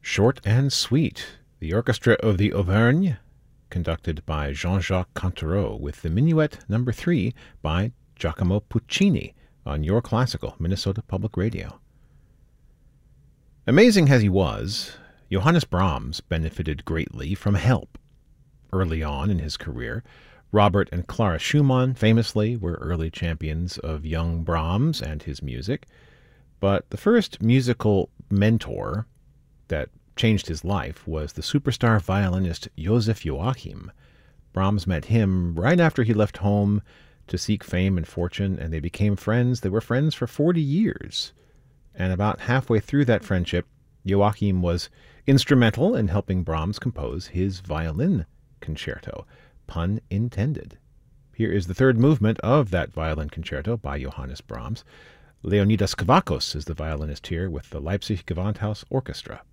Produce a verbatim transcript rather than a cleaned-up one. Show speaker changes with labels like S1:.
S1: Short and Sweet, the Orchestra of the Auvergne, conducted by Jean-Jacques Cantereau, with the Minuet Number three by Giacomo Puccini on Your Classical, Minnesota Public Radio. Amazing as he was, Johannes Brahms benefited greatly from help. Early on in his career, Robert and Clara Schumann famously were early champions of young Brahms and his music, but the first musical mentor that changed his life was the superstar violinist Joseph Joachim. Brahms met him right after he left home to seek fame and fortune, and they became friends. They were friends for forty years. And about halfway through that friendship, Joachim was instrumental in helping Brahms compose his violin concerto. Pun intended. Here is the third movement of that violin concerto by Johannes Brahms. Leonidas Kavakos is the violinist here with the Leipzig Gewandhaus Orchestra.